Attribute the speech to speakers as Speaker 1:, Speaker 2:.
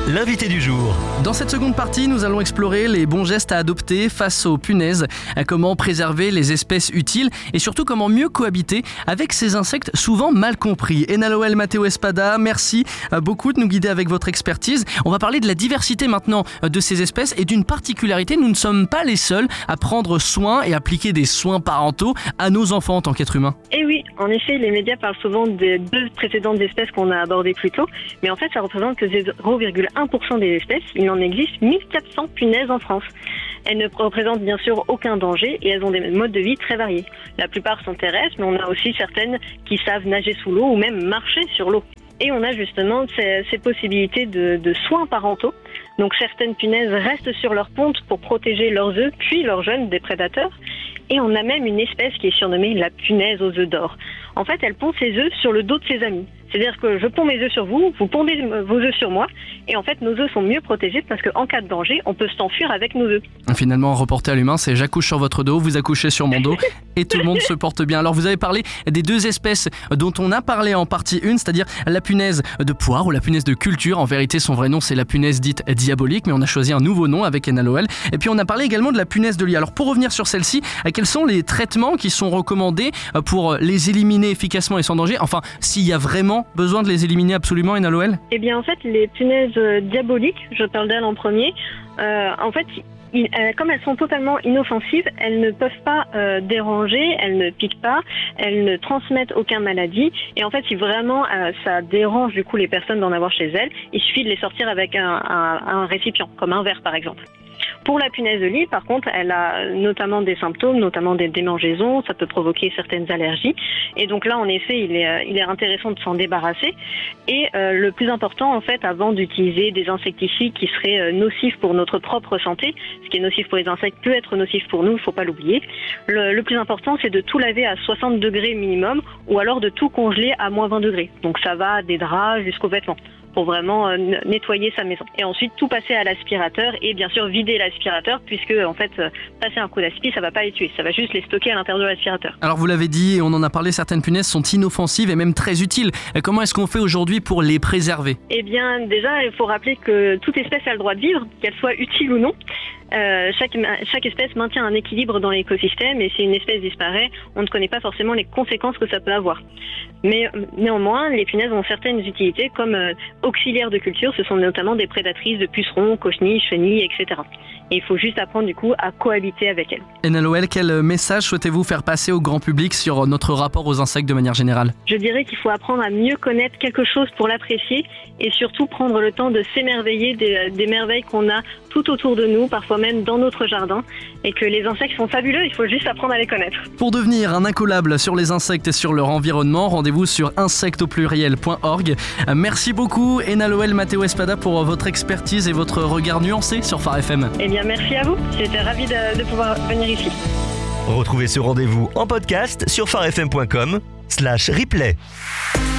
Speaker 1: l'invité du jour.
Speaker 2: Dans cette seconde partie, nous allons explorer les bons gestes à adopter face aux punaises, comment préserver les espèces utiles et surtout comment mieux cohabiter avec ces insectes souvent mal compris. Enaloel Matteo Espada, merci beaucoup de nous guider avec votre expertise. On va parler de la diversité maintenant de ces espèces et d'une particularité, nous ne sommes pas les seuls à prendre soin et appliquer des soins parentaux à nos enfants en tant qu'êtres humains.
Speaker 3: Et oui, en effet, les médias parlent souvent des deux précédentes espèces qu'on a abordées plus tôt, mais en fait, ça représente que 0,1% des espèces. Il en existe 1400 punaises en France. Elles ne représentent bien sûr aucun danger et elles ont des modes de vie très variés. La plupart sont terrestres, mais on a aussi certaines qui savent nager sous l'eau ou même marcher sur l'eau. Et on a justement ces possibilités de soins parentaux. Donc certaines punaises restent sur leur ponte pour protéger leurs œufs, puis leurs jeunes des prédateurs. Et on a même une espèce qui est surnommée la punaise aux œufs d'or. En fait, elle pond ses œufs sur le dos de ses amis. C'est-à-dire que je ponds mes œufs sur vous, vous pondez vos œufs sur moi, et en fait nos œufs sont mieux protégés parce qu'en cas de danger, on peut s'enfuir avec nos œufs.
Speaker 2: Finalement, reporté à l'humain, c'est j'accouche sur votre dos, vous accouchez sur mon dos, et tout le monde se porte bien. Alors vous avez parlé des deux espèces dont on a parlé en partie 1, c'est-à-dire la punaise de poire ou la punaise de culture. En vérité, son vrai nom, c'est la punaise dite diabolique, mais on a choisi un nouveau nom avec Enaloel. Et puis on a parlé également de la punaise de lit. Alors pour revenir sur celle-ci, quels sont les traitements qui sont recommandés pour les éliminer efficacement et sans danger? Enfin, s'il y a vraiment besoin de les éliminer absolument, Enaloel?
Speaker 3: Eh bien en fait, les punaises diaboliques, je parle d'elles en premier, en fait, comme elles sont totalement inoffensives, elles ne peuvent pas déranger, elles ne piquent pas, elles ne transmettent aucune maladie. Et en fait, si vraiment ça dérange du coup les personnes d'en avoir chez elles, il suffit de les sortir avec un récipient, comme un verre par exemple. Pour la punaise de lit, par contre, elle a notamment des symptômes, notamment des démangeaisons, ça peut provoquer certaines allergies. Et donc là, en effet, il est intéressant de s'en débarrasser. Et le plus important, en fait, avant d'utiliser des insecticides qui seraient nocifs pour notre propre santé, ce qui est nocif pour les insectes peut être nocif pour nous, il ne faut pas l'oublier. Le plus important, c'est de tout laver à 60 degrés minimum ou alors de tout congeler à moins 20 degrés. Donc ça va des draps jusqu'aux vêtements, pour vraiment nettoyer sa maison. Et ensuite, tout passer à l'aspirateur et bien sûr vider l'aspirateur puisque en fait, passer un coup d'aspi, ça va pas les tuer, ça va juste les stocker à l'intérieur de l'aspirateur.
Speaker 2: Alors vous l'avez dit et on en a parlé, certaines punaises sont inoffensives et même très utiles. Comment est-ce qu'on fait aujourd'hui pour les préserver?
Speaker 3: Eh bien déjà, il faut rappeler que toute espèce a le droit de vivre, qu'elle soit utile ou non. Chaque espèce maintient un équilibre dans l'écosystème et si une espèce disparaît, on ne connaît pas forcément les conséquences que ça peut avoir. Mais néanmoins, les punaises ont certaines utilités comme auxiliaires de culture, ce sont notamment des prédatrices de pucerons, cochenilles, chenilles, etc. Et il faut juste apprendre du coup à cohabiter avec elles.
Speaker 2: Enaloel, quel message souhaitez-vous faire passer au grand public sur notre rapport aux insectes de manière générale?
Speaker 3: Je dirais qu'il faut apprendre à mieux connaître quelque chose pour l'apprécier et surtout prendre le temps de s'émerveiller des merveilles qu'on a tout autour de nous, parfois même dans notre jardin, et que les insectes sont fabuleux, il faut juste apprendre à les connaître.
Speaker 2: Pour devenir un incollable sur les insectes et sur leur environnement, rendez-vous sur insectesaupluriel.org. Merci beaucoup Enaloel Matteo Espada pour votre expertise et votre regard nuancé sur Phare FM.
Speaker 3: Eh bien merci à vous, j'étais ravie de pouvoir venir ici.
Speaker 1: Retrouvez ce rendez-vous en podcast sur pharefm.com/replay.